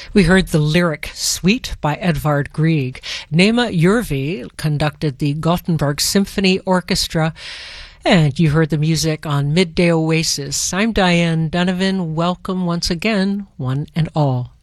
We heard the lyric Suite by Edvard Grieg. Nema Jurvi conducted the Gothenburg Symphony Orchestra, and you heard the music on Midday Oasis. I'm Diane Donovan. Welcome once again, one and all.